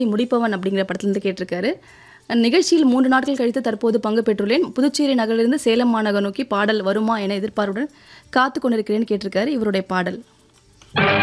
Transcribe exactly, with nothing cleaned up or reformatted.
முடிப்பவன் அப்படிங்கிற படத்துலேருந்து கேட்டிருக்காரு. நிகழ்ச்சியில் மூன்று நாட்கள் கழித்து தற்போது பங்கு பெற்றுள்ளேன். புதுச்சேரி நகரிலிருந்து சேலம் மாநகர் நோக்கி பாடல் வருமா என எதிர்பார்ப்புடன் காத்து கொண்டிருக்கிறேன்னு கேட்டிருக்காரு. இவருடைய பாடல்.